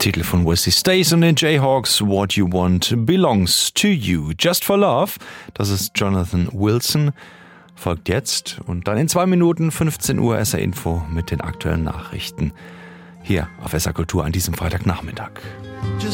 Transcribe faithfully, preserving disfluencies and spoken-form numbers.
Titel von Wesley Stace und den Jayhawks, What You Want Belongs to You. Just for Love, das ist Jonathan Wilson, folgt jetzt. Und dann in zwei Minuten, fünfzehn Uhr, S R Info mit den aktuellen Nachrichten hier auf S R Kultur an diesem Freitagnachmittag.